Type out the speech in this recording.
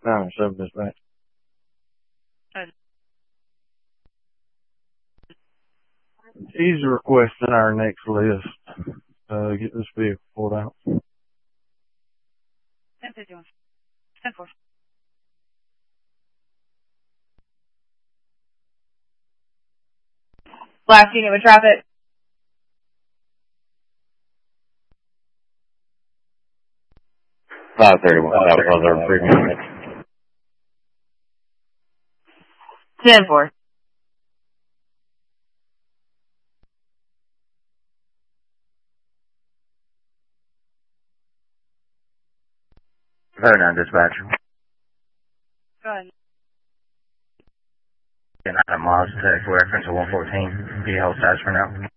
907 dispatch. He's requesting our next list. Get this vehicle pulled out. 1051. 10-4. Last unit with traffic. That was our previous unit. 10-4. Very 9 dispatch. Go ahead. Getting out of Mazda Tech, reference to 114. Be held status for now.